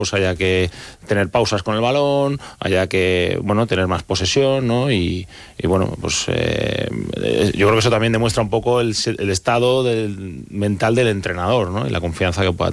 pues haya que tener pausas con el balón, haya que, bueno, tener más posesión, ¿no? Y bueno, pues yo creo que eso también demuestra un poco el estado mental del entrenador, ¿no? Y la confianza que pueda